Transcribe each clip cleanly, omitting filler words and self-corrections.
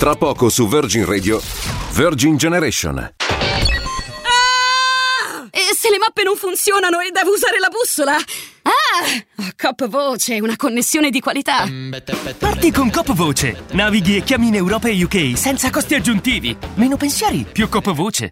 Tra poco su Virgin Radio, Virgin Generation. E se le mappe non funzionano e devo usare la bussola? Coop Voce, una connessione di qualità. Parti con Coop Voce. Navighi e chiami in Europa e UK senza costi aggiuntivi. Meno pensieri, più Coop Voce.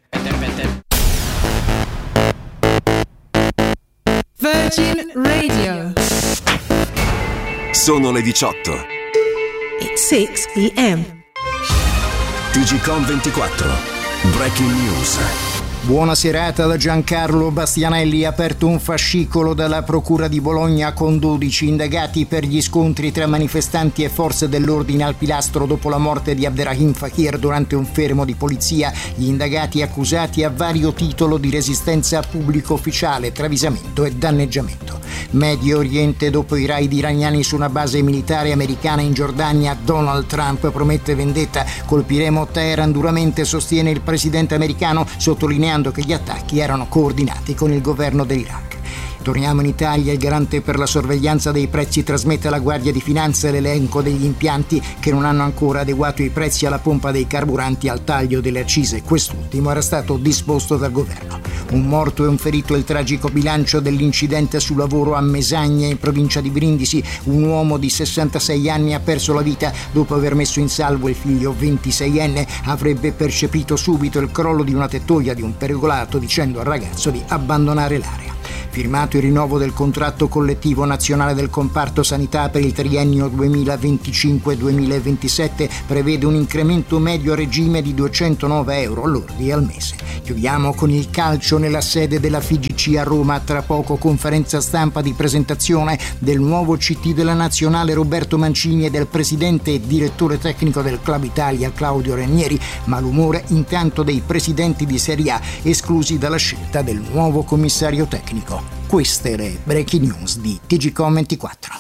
Virgin Radio. Sono le 18. It's 6 p.m. TGcom 24. Breaking news. Buona serata da Giancarlo Bastianelli. Aperto un fascicolo dalla Procura di Bologna con 12 indagati per gli scontri tra manifestanti e forze dell'ordine al Pilastro dopo la morte di Abderrahim Fakir durante un fermo di polizia. Gli indagati accusati a vario titolo di resistenza a pubblico ufficiale, travisamento e danneggiamento. Medio Oriente, dopo i raid iraniani su una base militare americana in Giordania, Donald Trump promette vendetta. Colpiremo Teheran duramente, sostiene il presidente americano, sottolineando che gli attacchi erano coordinati con il governo dell'Iraq. Torniamo in Italia. Il garante per la sorveglianza dei prezzi trasmette alla Guardia di Finanza l'elenco degli impianti che non hanno ancora adeguato i prezzi alla pompa dei carburanti al taglio delle accise. Quest'ultimo era stato disposto dal governo. Un morto e un ferito il tragico bilancio dell'incidente sul lavoro a Mesagna, in provincia di Brindisi. Un uomo di 66 anni ha perso la vita dopo aver messo in salvo il figlio 26enne. Avrebbe percepito subito il crollo di una tettoia di un pergolato, dicendo al ragazzo di abbandonare l'area. Firmato il rinnovo del contratto collettivo nazionale del comparto sanità per il triennio 2025-2027, prevede un incremento medio a regime di 209 euro lordi al mese. Chiudiamo con il calcio nella sede della FIGC a Roma. Tra poco conferenza stampa di presentazione del nuovo CT della Nazionale Roberto Mancini e del presidente e direttore tecnico del Club Italia Claudio Ranieri, ma l'umore intanto dei presidenti di Serie A esclusi dalla scelta del nuovo commissario tecnico. Queste le breaking news di TGcom 24.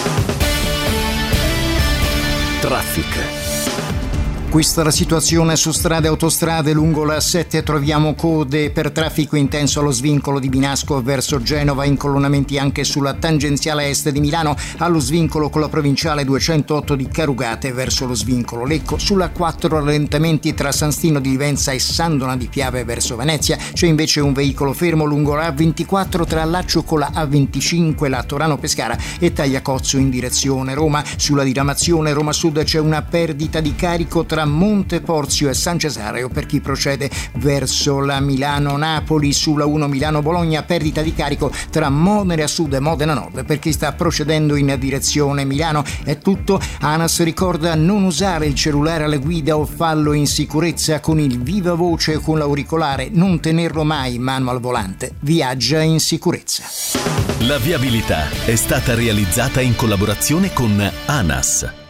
Traffic. Questa è la situazione su strade e autostrade. Lungo la A7 troviamo code per traffico intenso allo svincolo di Binasco verso Genova, incolonnamenti anche sulla tangenziale est di Milano, allo svincolo con la provinciale 208 di Carugate verso lo svincolo Lecco. Sulla 4 rallentamenti tra San Stino di Livenza e Sandona di Piave verso Venezia. C'è invece un veicolo fermo lungo la A24 tra Laccio con la A25, la Torano Pescara e Tagliacozzo in direzione Roma. Sulla diramazione Roma Sud c'è una perdita di carico tra Monteporzio e San Cesareo per chi procede verso la Milano-Napoli. Sulla 1 Milano-Bologna perdita di carico tra Modena Sud e Modena Nord per chi sta procedendo in direzione Milano. È tutto. ANAS ricorda non usare il cellulare alla guida o fallo in sicurezza con il viva voce o con l'auricolare, non tenerlo mai in mano al volante. Viaggia in sicurezza. La viabilità è stata realizzata in collaborazione con ANAS.